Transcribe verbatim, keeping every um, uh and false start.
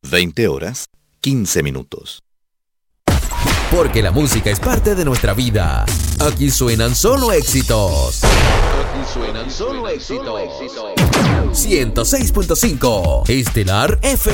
veinte horas, quince minutos. Porque la música es parte de nuestra vida. Aquí suenan solo éxitos. Aquí suenan solo éxitos. ciento seis punto cinco Estelar F